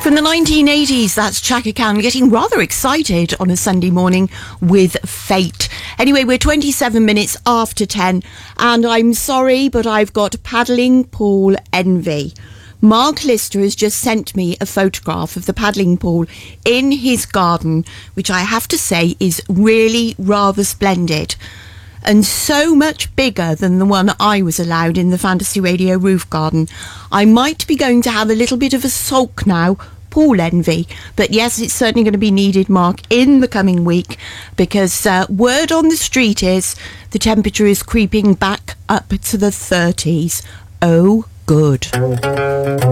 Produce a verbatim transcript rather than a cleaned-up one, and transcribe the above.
From the nineteen eighties, that's Chaka Khan, getting rather excited on a Sunday morning with Fate. Anyway, we're twenty-seven minutes after ten, and I'm sorry, but I've got paddling pool envy. Mark Lister has just sent me a photograph of the paddling pool in his garden, which I have to say is really rather splendid. And so much bigger than the one I was allowed in the Fantasy Radio roof garden. I might be going to have a little bit of a sulk now, pool envy. But yes, it's certainly going to be needed, Mark, in the coming week, because uh, word on the street is the temperature is creeping back up to the thirties. Oh, good.